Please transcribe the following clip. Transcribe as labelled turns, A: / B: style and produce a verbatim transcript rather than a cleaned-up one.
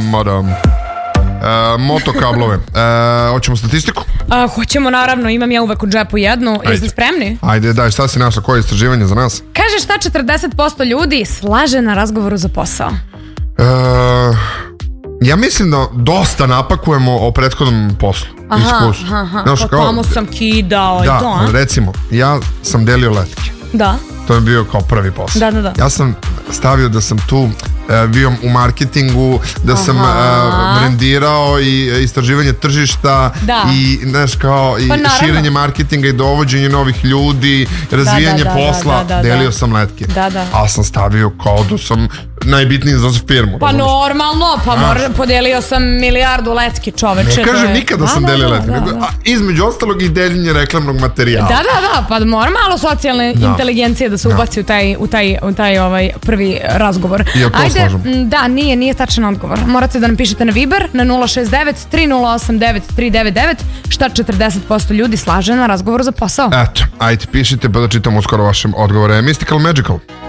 A: madam. E, motokablove. E, hoćemo statistiku?
B: A, hoćemo, naravno, imam ja uvek u džepu jednu. Jeste spremni?
A: Ajde, daj, šta si našla, koje istraživanje za nas?
B: Kaže šta četrdeset posto ljudi slaže na razgovoru za posao.
A: E, ja mislim da dosta napakujemo o prethodnom poslu.
B: Aha,
A: iskustvu.
B: aha,
A: Znaš,
B: pa
A: kao,
B: tamo sam kidao.
A: da,
B: i to, a?
A: recimo, ja sam delio letke.
B: Da.
A: To je bio kao prvi posao.
B: Da, da, da.
A: Ja sam stavio da sam tu e, bio u marketingu, da Aha. sam e, brendirao i istraživanje tržišta
B: da.
A: i, znaš, kao, i
B: pa,
A: širenje marketinga i dovođenje novih ljudi, razvijanje
B: da, da,
A: posla.
B: da, da, da,
A: delio
B: da.
A: sam letke.
B: Da, da.
A: A sam stavio kao da sam najbitniji za firmu.
B: Pa
A: razumiješ?
B: normalno, pa mor, podelio sam milijardu letki, čoveče.
A: Ne kažem
B: je...
A: nikada da, sam
B: da,
A: delio
B: da,
A: letke.
B: Da, da.
A: A između ostalog i deljenje reklamnog materijala.
B: Da, da, da, pa mora malo socijalne da. inteligencije da se ubaci da. u taj, u taj, u taj ovaj prvi razgovor.
A: Ja to
B: Ajde,
A: slažem.
B: da, nije, nije tačan odgovor. Morate da nam pišete na Viber na nula šest devet tri nula osam devet tri devet devet šta četrdeset posto ljudi slaže na razgovoru za posao.
A: Eto, ajde, pišite pa da čitamo uskoro vaše odgovore. Mystical Magical.